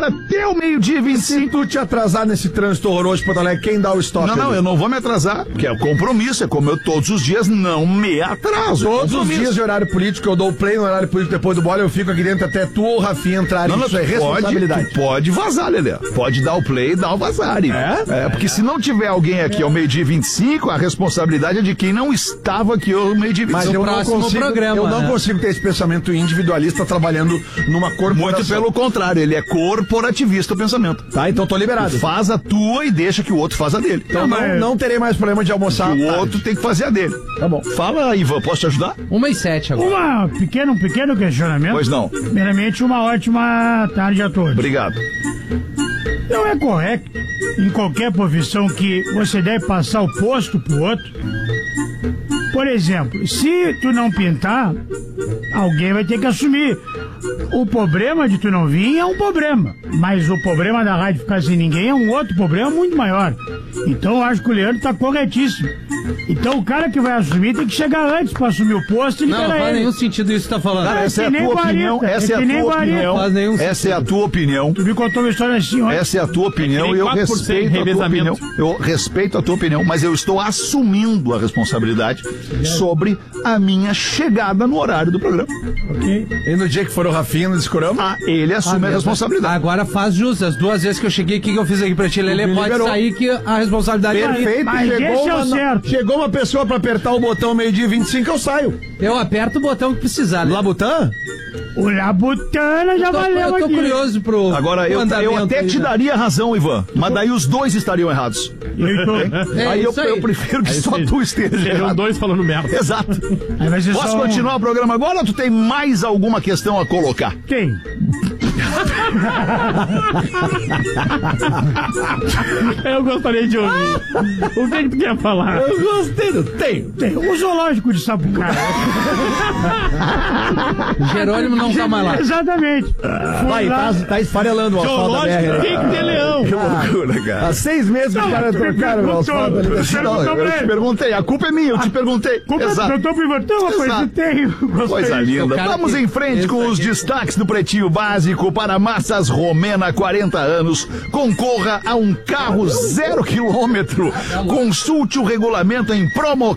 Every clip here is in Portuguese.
agora até o 12h25. Se tu te atrasar nesse trânsito horroroso de Porto Alegre, quem dá o stop? Não, eu não vou me atrasar, porque é o compromisso, é como eu todos os dias não me atraso. Todos os dias de horário político, eu dou o play no horário político depois do bola, eu fico aqui dentro até tu ou o Rafinha entrarem. Isso é responsabilidade. Pode vazar, Lelê. Pode dar o play e dar o vazar. Porque se não tiver alguém aqui ao 12h25, a responsabilidade é de quem não estava aqui ao 12h25. Mas eu não consigo ter esse pensamento individualista trabalhando numa corporação. Muito pelo contrário, ele é corporativista o pensamento. Tá, então tô liberado. Faz a tua e deixa que o outro faça a dele. Então não terei mais problema de almoçar. O outro tem que fazer a dele. Tá bom. Fala, Ivan, posso te ajudar? 1h07 agora. Um pequeno questionamento. Pois não. Primeiramente, uma ótima tarde a todos. Obrigado. Não é correto, em qualquer profissão, que você deve passar o posto pro outro? Por exemplo, se tu não pintar, alguém vai ter que assumir. O problema de tu não vir é um problema, mas o problema da rádio ficar sem ninguém é um outro problema muito maior. Então eu acho que o Leandro tá corretíssimo. Então o cara que vai assumir tem que chegar antes pra assumir o posto e liberar ele. Não faz nenhum sentido isso que tá falando. Cara, essa é a tua opinião. Essa é a tua opinião. Essa é a tua opinião. Tu me contou uma história assim, ó. Essa é a tua opinião e eu respeito a tua opinião. Eu respeito a tua opinião, mas eu estou assumindo a responsabilidade sobre a minha chegada no horário do programa. Ok. E no dia que for o Rafinha no Discorama, ele assume a responsabilidade. Agora faz jus. As 2 vezes que eu cheguei, o que eu fiz aqui pra ti, Lelê? Pode liberou. sair que a responsabilidade é minha. Perfeito, Mas esse é o certo. Chegou uma pessoa pra apertar o botão 12h25, eu saio. Eu aperto o botão que precisar. Labutan? O Labutana já valeu Eu tô aqui. curioso pro Agora, eu até te daria razão, Ivan, mas daí os dois estariam errados. Aí eu prefiro que só tu esteja errado. 2 falando merda. Exato. Aí vai ser Posso só continuar o programa agora ou tu tem mais alguma questão a colocar? Quem? Eu gostaria de ouvir. O que tu quer falar? Eu gostei do tem. O zoológico de Sapucaí. Jerônimo não tá mais lá. Exatamente. Vai, tá esfarelando o asfalto da BR. Zoológico, tem que ter leão. Que loucura, cara. Há 6 meses que os caras trocaram o asfalto ali. Não, eu te perguntei, a culpa é minha, eu te perguntei. Exato. Eu tô perguntando uma coisa que tem. Coisa linda. Vamos em frente com os destaques do Pretinho Básico para Massas Romena, 40 anos. Concorra a um carro 0 km. Consulte o regulamento em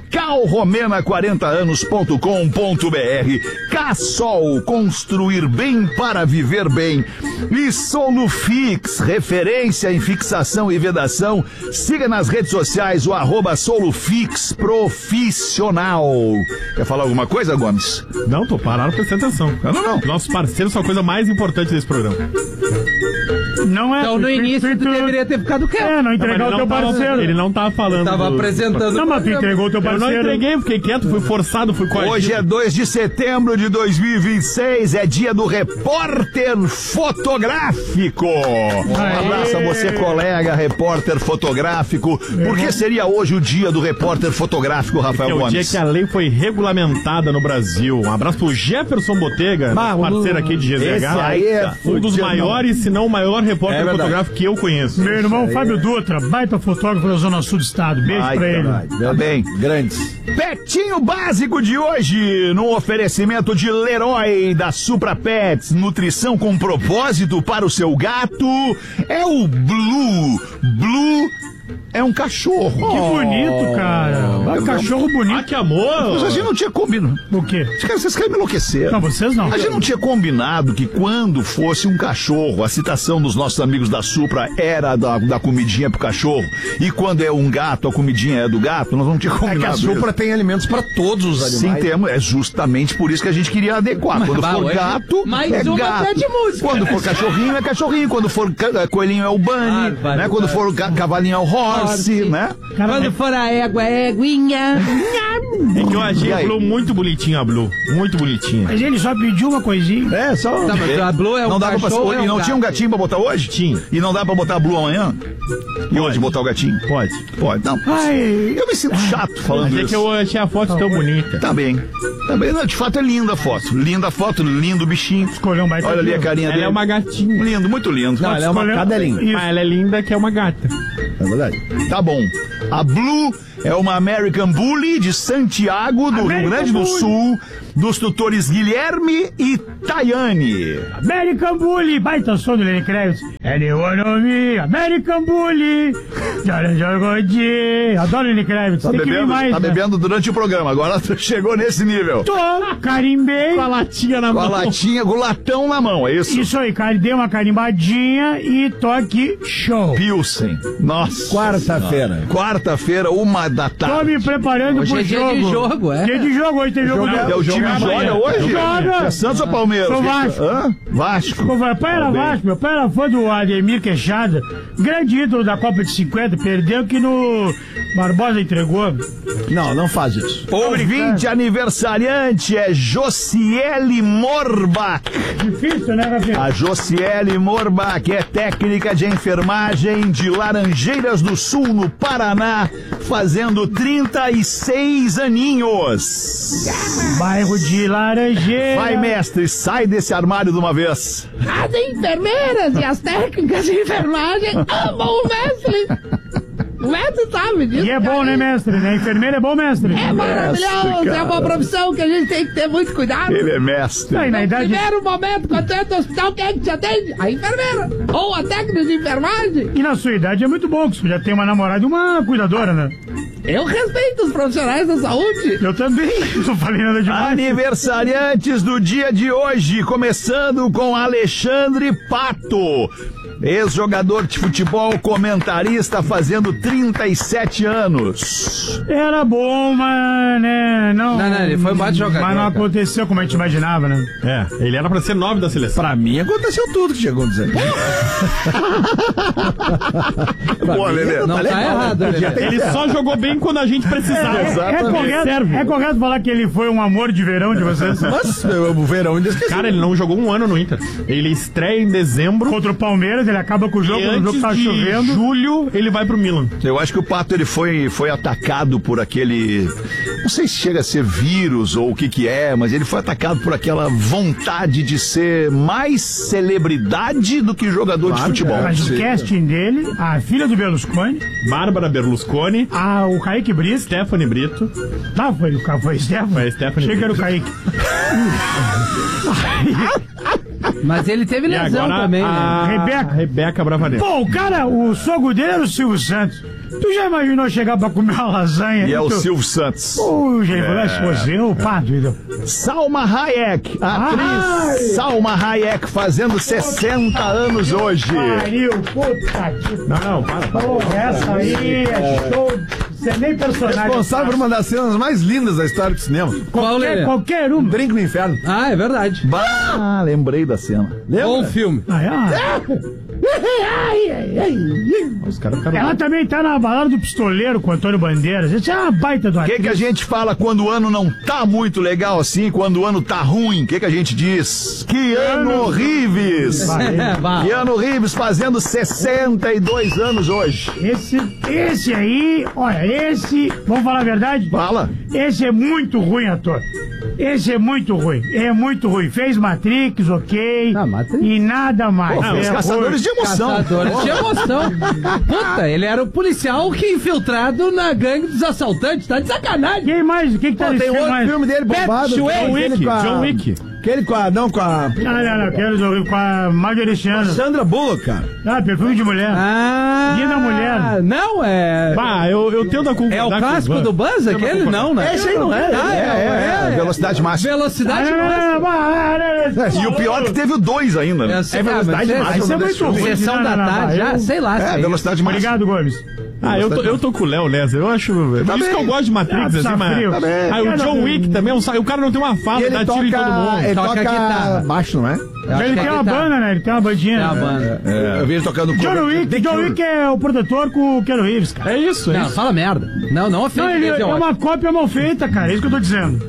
promocalromena40anos.com.br. Cassol, construir bem para viver bem. E Solufix, referência em fixação e vedação. Siga nas redes sociais o @Solufix Profissional. Quer falar alguma coisa, Gomes? Não, tô parado prestando atenção. Não. Nossos parceiros são a coisa mais importante desse programa. Não é. Então no início tu deveria ter ficado quieto. Não entregar o teu parceiro. Ele não tava falando. Tava apresentando. Não, mas tu entregou o teu Eu parceiro. não entreguei, fiquei quieto, fui forçado, fui coagido. Hoje é 2 de setembro de 2026, é dia do repórter fotográfico. Um abraço a você, colega, repórter fotográfico. Por que seria hoje o dia do repórter fotográfico, Rafael É o Gomes? dia que a lei foi regulamentada no Brasil. Um abraço pro Jefferson Botega, parceiro aqui de GZH. Esse aí é um dos maiores, se não o maior repórter fotográfico que eu conheço. Meu irmão Fábio Dutra, baita fotógrafo da Zona Sul do Estado. Beijo pra ele. Tá bem. Grandes. Petinho básico de hoje, no oferecimento de Leroy da Supra Pets, nutrição com propósito para o seu gato, é o Blue. Blue é um cachorro. Que bonito, cara. Cachorro bonito. Ah, que amor! Mas a gente não tinha combinado. O quê? Vocês querem me enlouquecer? Não, vocês não. A gente não tinha combinado que quando fosse um cachorro, a citação dos nossos amigos da Supra era da comidinha pro cachorro, e quando é um gato, a comidinha é do gato, nós não tínhamos combinado. É que a Supra tem alimentos para todos os animais. Sim, temos. É justamente por isso que a gente queria adequar. Quando for gato, é gato. De música. Quando for cachorrinho, é cachorrinho. Quando for coelhinho, é o bunny. Né? Quando for cavalinho, é o horse, né? Quando for a égua, é eguinha. É que eu achei a Blue muito bonitinha, a Blue. Muito bonitinha. Mas ele só pediu uma coisinha. É, só... Tá, mas a Blue é um Não dava pra... cachorro, E não tinha um gatinho pra botar hoje? Tinha. E não dá pra botar a Blue amanhã? E hoje botar o gatinho? Pode. Pode. Não. Ai, Eu me sinto chato falando Mas é isso. que eu achei a foto tão bonita. Tá bem. Tá bem. Não, de fato é linda a foto. Linda a foto, lindo o bichinho. escolheu um baita Olha ali a tio. carinha Ela dele. é uma gatinha. Lindo, muito lindo. Não, ela é uma escolher- cadelinha. Isso. Mas ela é linda que é uma gata. É verdade. Tá bom. A Blue é uma American Bully de Santiago, do Rio Grande do Sul. dos tutores Guilherme e Tayane. American Bully, baita som do Lenny Kravitz. Anyone on me, American Bully. Adoro Lenny Kravitz, tem que vir mais. Tá bebendo durante o programa, agora chegou nesse nível. Tô, carimbei. Com a latinha na Com a mão. latinha, com o latão na mão, é isso? Isso aí, cara, dei uma carimbadinha e tô aqui, show. Pilsen. Nossa. Quarta-feira. Quarta-feira, 1 da Tô tarde. me preparando Hoje pro é dia jogo. de jogo, é? Dia de jogo, hoje tem jogo. É o time Joga joga amanhã. hoje? Joga. É Santos ou Palmeiras? Sou Vasco. Hã? Vasco. Meu pai era Vasco, meu pai era fã do Ademir Queixada, grande ídolo da Copa de 50, perdeu que no Barbosa entregou. Não faz isso. Ouvinte aniversariante é Josiele Morbach. Difícil, né, Rafinha? A Josiele Morbach é técnica de enfermagem de Laranjeiras do Sul, no Paraná, fazendo 36 aninhos. Bairro de Laranjeira. Vai, mestre, sai desse armário de uma vez. As enfermeiras e as técnicas de enfermagem amam o mestre. O mestre sabe disso. E é bom, né, mestre? Né? Enfermeiro é bom, mestre. É maravilhoso, Mestre, é uma cara. profissão que a gente tem que ter muito cuidado. Ele é mestre. Aí, na No idade... primeiro momento, quando tu entra no hospital, quem é que te atende? A enfermeira. Ou a técnica de enfermagem. E na sua idade é muito bom, que você já tem uma namorada e uma cuidadora, né? Eu respeito os profissionais da saúde. Eu também. Não falei nada demais. Aniversariantes do dia de hoje, começando com Alexandre Pato, ex-jogador de futebol, comentarista, fazendo 37 anos. Era bom, mas, né, não... Não, ele foi um baita jogador, Mas não cara. aconteceu como a gente imaginava, né? É, ele era pra ser 9 da seleção. Pra mim aconteceu tudo que tinha acontecido. Pô, Lelê, Não tá errado, Lelê. Ele só jogou bem quando a gente precisava. É correto falar que ele foi um amor de verão de vocês? Mas o verão ainda esqueci. Cara, ele não jogou um ano no Inter. Ele estreia em dezembro. Contra o Palmeiras, ele acaba com o jogo, E no jogo antes tá de chovendo. julho, ele vai pro Milan. eu acho que o Pato ele foi atacado por aquele, não sei se chega a ser vírus ou o que é, mas ele foi atacado por aquela vontade de ser mais celebridade do que jogador de futebol. Mas o casting dele, a filha do Berlusconi, Bárbara Berlusconi, o Kaique Brito. Stephanie Brito. Tá, foi Stefano. Foi a Stephanie Achei que era o Brito. Kaique. Mas ele teve E lesão agora também, né? a Rebeca. Rebeca Bravanel. Pô, o cara, o sogro dele era o Silvio Santos. Tu já imaginou chegar pra comer uma lasanha? E é o tu... Silvio Santos. Pô, gente, você, o Pato, então. Salma Hayek, a atriz Salma Hayek, fazendo 60 anos hoje. Pariu, puta que... Não, para. Pô, essa aí é show... Você nem personagem. Responsável por uma das cenas mais lindas da história do cinema. Qual, Lelê? Qualquer um. Drink no Inferno. Ah, é verdade. Ah, lembrei da cena. Bom filme. Os caras ficaram... Ela também tá na balada do pistoleiro com o Antônio Bandeiras. Essa é uma baita do O que a gente fala quando o ano não tá muito legal assim, quando o ano tá ruim? O que a gente diz? Keanu Reeves! Keanu Reeves fazendo 62 anos hoje. Esse aí, olha, vamos falar a verdade? Fala. Esse é muito ruim, ator. Esse é muito ruim. É muito ruim. Fez Matrix, ok. Ah, Matrix. E nada mais. Pô, os caçadores de emoção. Caçadores de emoção. Puta, ele era o policial que infiltrado na gangue dos assaltantes. Tá de sacanagem. Quem mais? O que tá nesse Tem outro mais? filme dele bombado. John aquele com a- John Wick. Aquele com a... Não, com a... Não, quero com a Marjorie Chandler. Sandra Bullock, cara. Ah, perfume de mulher. Dia da mulher. Não, é... Bah, eu tento concordar. É o com clássico Ivan. do Buzz, aquele? Não, né? Esse aí não é. Ah, Velocidade máxima. Velocidade máxima. E o pior é que teve o 2 ainda, né? É velocidade máxima. Isso é muito ruim. Sessão Não, da não, tarde, não, já, eu- sei lá. É, sei. velocidade máxima. Obrigado, Gomes. Eu tô com o Léo Lesa. Eu acho. Por isso bem. que eu gosto de Matrix, Tá assim, mas. frio. Tá bem. Aí o John Wick também, o cara não tem uma fala, Ele dá tiro em todo mundo. ele Toca toca guitarra. baixo, não é? Ele tem uma banda, né? Ele tem uma bandinha. É a banda. Eu vi ele tocando com John Wick é o produtor com o Keanu Reeves, cara. É isso, é Não, isso. fala merda. Não Não, ofende. ele esse é ótimo. uma cópia mal feita, cara. É isso que eu tô dizendo.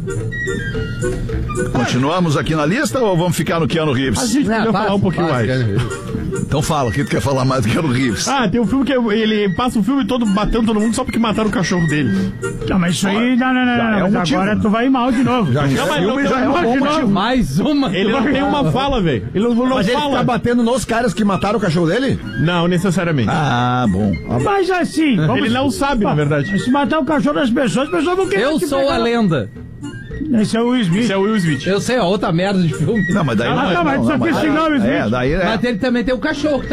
Continuamos aqui na lista ou vamos ficar no Keanu A Reeves? gente podia falar um pouquinho mais. Então fala, o que tu quer falar mais do Keanu Reeves? Ah, tem um filme que ele passa o filme todo batendo todo mundo só porque mataram o cachorro dele. Não, mas isso aí, não. é um Mas motivo, agora né? tu vai mal de novo. Não, mas filme não, já é um não, bom não, motivo. Mais uma. Ele não tem uma fala, velho. Ele não Mas ele fala. tá batendo nos caras que mataram o cachorro dele? Não, necessariamente. Ah, bom. Mas assim... Ele não sabe, na verdade. Se matar o cachorro das pessoas, as pessoas vão querer Eu te sou pegar. a lenda. Esse é o Will Smith. Esse é o Will Smith. Eu sei, ó, outra merda de filme. Não, mas daí mas só tem esse nome, Smith. daí Mas ele também tem o cachorro.